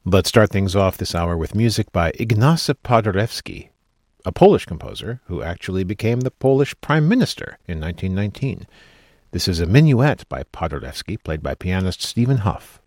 Let's start things off this hour with music by Ignacy Paderewski, a Polish composer who actually became the Polish Prime Minister in 1919. This is a minuet by Paderewski, played by pianist Stephen Huff.